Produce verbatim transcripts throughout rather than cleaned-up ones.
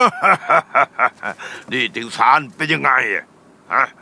นี่ติงซานเป็นยังไงฮะ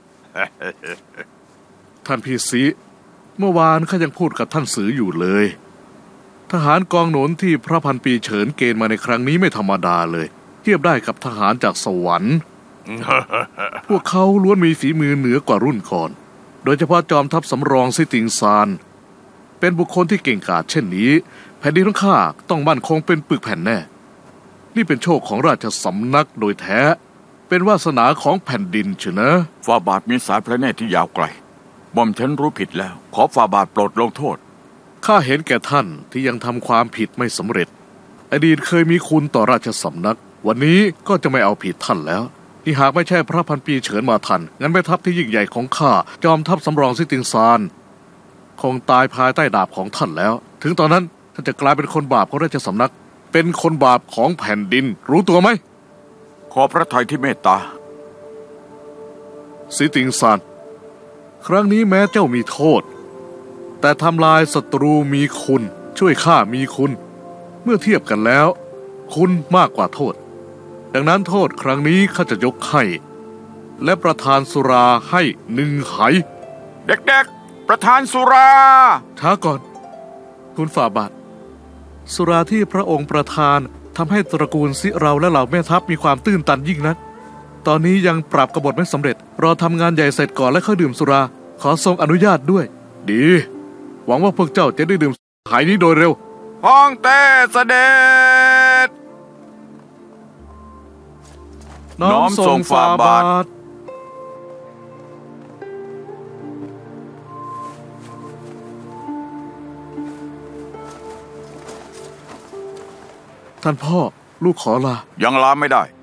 ท่านพี่ซีเมื่อวานข้ายังพูดกับท่านสืออยู่เลยทหารกองหนุนที่พระพันปีเฉินเกณฑ์มาในครั้งนี้ไม่ธรรมดาเลยเทียบได้กับทหารจากสวรรค์ พวกเขาล้วนมีฝีมือเหนือกว่ารุ่นก่อนโดยเฉพาะจอมทัพสำรองซิติงซานเป็นบุคคลที่เก่งกาจเช่นนี้แผ่นดินของข้าต้องมั่นคงเป็นปึกแผ่นแน่นี่เป็นโชคของราชสำนักโดยแท้เป็นวาสนาของแผ่นดินเฉนะฝ่าบาทมีสายพระเนตรที่ยาวไกลหม่อมฉันรู้ผิดแล้วขอฝ่าบาทโปรดลงโทษข้าเห็นแก่ท่านที่ยังทำความผิดไม่สำเร็จอดีตเคยมีคุณต่อราชสำนักวันนี้ก็จะไม่เอาผิดท่านแล้วที่หากไม่ใช่พระพันปีเฉินมาทันงั้นแม่ทัพที่ยิ่งใหญ่ของข้าจอมทัพสำรองซิติงซานคงตายภายใต้ดาบของท่านแล้วถึงตอนนั้นท่านจะกลายเป็นคนบาปของราชสำนักเป็นคนบาปของแผ่นดินรู้ตัวไหมขอพระทัยที่เมตตาซิติงซานครั้งนี้แม้เจ้ามีโทษแต่ทำลายศัตรูมีคุณช่วยข้ามีคุณเมื่อเทียบกันแล้วคุณมากกว่าโทษดังนั้นโทษครั้งนี้ข้าจะยกให้และประทานสุราให้หนึ่งไหเด็กๆประทานสุราช้าก่อนคุณฝ่าบาทสุราที่พระองค์ประทานทำให้ตระกูลซิเราและเหล่าแม่ทัพมีความตื้นตันยิ่งนักตอนนี้ยังปรับกบฏไม่สำเร็จรอทำงานใหญ่เสร็จก่อนและค่อยดื่มสุราขอทรงอนุญาตด้วยดีหวังว่าพวกเจ้าจะได้ดื่มไหนี้โดยเร็วฮ่องเต้เสด็จน้อมส่งฝ่าบาทท่านพ่อลูกขอลายังลาไม่ได้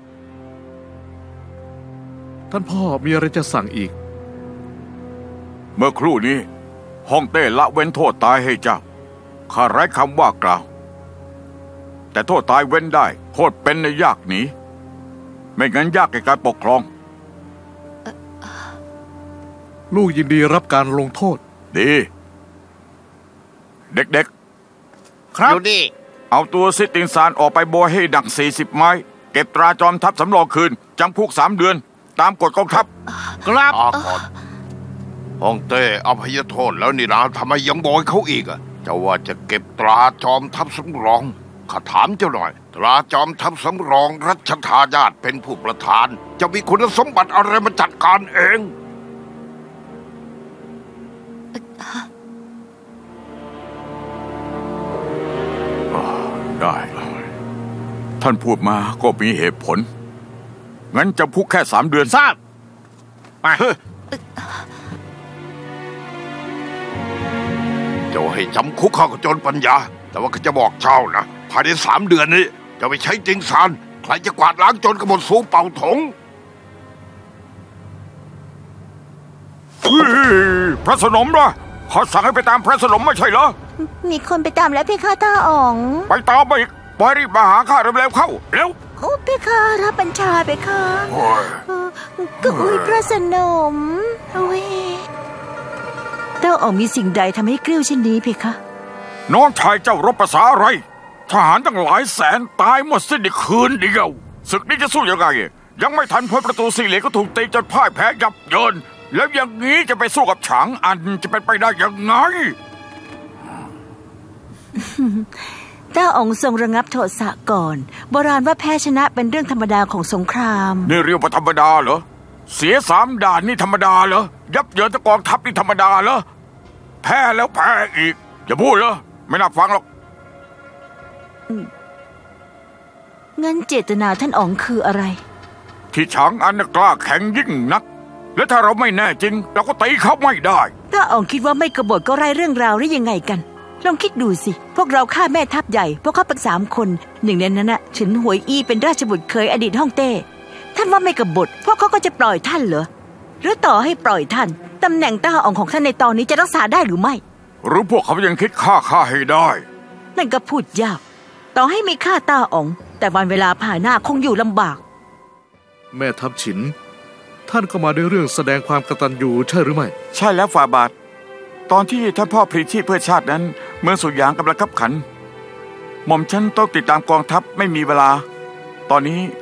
ท่านพ่อมีอะไรจะสั่งอีกเมื่อครู่นี้ฮ่องเต้ละเว้นโทษตายให้เจ้าข้าไร้คำว่ากล่าวแต่โทษตายเว้นได้โทษเป็นในยากหนีไม่งั้นยากในการปกครองลูกยินดีรับการลงโทษดีเด็กๆครับอยู่นี่เอาตัวซิติงซานออกไปโบยให้ดักสี่สิบไม้เก็บตราจอมทัพสำรองคืนจำคุกสามเดือนตามกฎกองทัพครับฮ่องเต้อภัยโทษแล้วนี่นะทำไมยังโบยเขาอีกอ่ะจะว่าจะเก็บตราจอมทัพสำรองข้าถามเจ้าหน่อยตราจอมทัพสำรองรัชทายาทเป็นผู้ประธานจะมีคุณสมบัติอะไรมาจัดการเองได้ท่านพูดมาก็มีเหตุผลงั้นจำคุกแค่สามเดือนทราบไปเจ้าให้จำคุกข้าก็จนปัญญาแต่ว่าก็จะบอกเจ้านะภายในสามเดือนนี้จะไปใช้จิงซานใครจะกวาดล้างจนกบฏสูเป่าถงพระสนมล่ะเขาสั่งให้ไปตามพระสนมไม่ใช่เหรอมีคนไปตามแล้วเพคะต้าอ๋องไปตามไปอีกไปรีบมาหาข้าเร็วๆเข้าเร็วโอ้เพคะรับบัญชาเพคะก็อุ้ยพระสนมอุ้ยต้าอ๋องมีสิ่งใดทำให้กริ้วเช่นนี้เพคะน้องชายเจ้ารบภาษาอะไรทหารตั้งหลายแสนตายหมดสิ้นในคืนเดียวศึกนี้จะสู้ยังไงยังไม่ทันพ้นประตูสี่เหลี่ยมก็ถูกตีจนพ่ายแพ้ยับเยินแล้วอย่างนี้จะไปสู้กับฉางอันจะเป็นไปได้ยังไงต้าอ๋องทรงระงับโทสะก่อนโบราณว่าแพ้ชนะเป็นเรื่องธรรมดาของสงครามนี่เรียกว่าธรรมดาเหรอเสียสามด่านนี่ธรรมดาเหรอยับเยินตะกองทัพนี่ธรรมดาเหรอแพ้แล้วแพ้อีกอย่าพูดเหรอไม่น่าฟังหรอกงั้นเจตนาท่านอ๋องคืออะไรที่ฉางอันกล้าแข็งยิ่งนักและถ้าเราไม่แน่จริงเราก็ตีเขาไม่ได้ถ้าอ๋องคิดว่าไม่กบฏก็ไร้เรื่องราวได้ยังไงกันลองคิดดูสิพวกเราฆ่าแม่ทัพใหญ่พวกเขาเป็นสามคนหนึ่งในนั้นน่ะฉินหวยอี้เป็นราชบุตรเคยอดีตฮ่องเต้ท่านว่าไม่กบฏพวกเขาก็จะปล่อยท่านเหรอหรือต่อให้ปล่อยท่านตำแหน่งต้าอ๋องของท่านในตอนนี้จะรักษาได้หรือไม่หรือพวกเขายังคิดฆ่าข้าให้ได้นั่นก็พูดยากต่อให้มีฆ่าต้าอ๋องแต่วันเวลาผ่านหน้าคงอยู่ลำบากแม่ทัพฉินท่านก็มาด้วยเรื่องแสดงความกตัญญูใช่หรือไม่ใช่แล้วฝ่าบาทตอนที่ท่านพ่อพลีชีพเพื่อชาตินั้นเมืองสุยางกำลังคับขันหม่อมฉันต้องติดตามกองทัพไม่มีเวลาตอนนี้